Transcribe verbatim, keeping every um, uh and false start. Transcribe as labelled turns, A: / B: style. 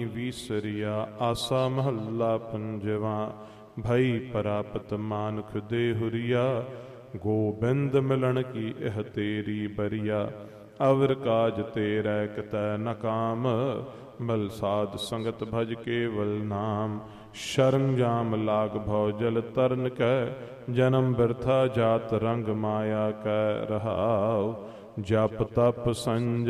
A: ਵੀਸਰਿਆ। ਆਸਾ ਮਹੱਲਾ ਪੰਜਵਾਂ। ਭਈ ਪ੍ਰਾਪਤ ਮਾਨੁਖ ਦੇ ਹੁਰੀਆ। ਗੋਬਿੰਦ ਮਿਲਣ ਕੀ ਇਹ ਤੇਰੀ ਬਰੀਆ। ਅਵਰ ਕਾਜ ਤੇਰੈ ਕਿਤੈ ਨ ਕਾਮ। ਬਲ ਸਾਧ ਸੰਗਤ ਭਜ ਕੇਵਲ ਨਾਮ। ਸ਼ਰੰਜਾਮ ਲਾਗ ਭਉ ਜਲ ਤਰਨ ਕੈ। ਜਨਮ ਬਿਰਥਾ ਜਾਤ ਰੰਗ ਮਾਇਆ ਕੈ ਰਹਾਉ। ਜਪ ਤਪ ਸੰਜ